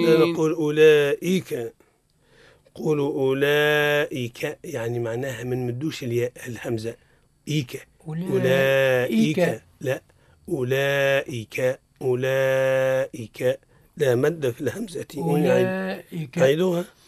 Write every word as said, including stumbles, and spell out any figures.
نقول أولئك. قولوا أولئك يعني معناها من مدوش الياء الهمزة إيك. أولئك لا أولئك أولئك لا مد في الهمزة. أولئك. أعيدوها.